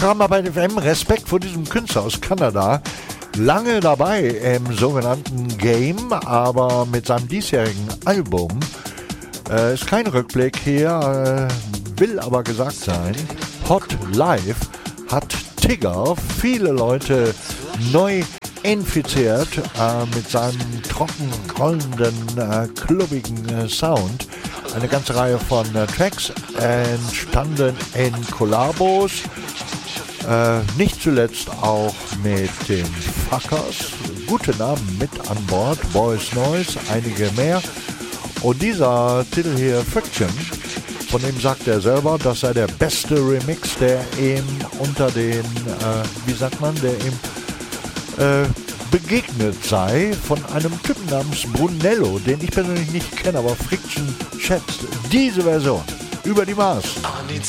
Drama bei FM. Respekt vor diesem Künstler aus Kanada. Lange dabei im sogenannten Game, aber mit seinem diesjährigen Album ist kein Rückblick hier, will aber gesagt sein, Hot Life hat Tigger viele Leute neu infiziert mit seinem trocken rollenden, klubbigen Sound. Eine ganze Reihe von Tracks entstanden in Kollabos, nicht zuletzt auch mit den Fuckers. Gute Namen mit an Bord, Boys Noise, einige mehr. Und dieser Titel hier, Friction, von dem sagt er selber, das sei der beste Remix, der ihm unter den, der ihm begegnet sei, von einem Typen namens Brunello, den ich persönlich nicht kenne, aber Friction schätzt diese Version über die Maß. I need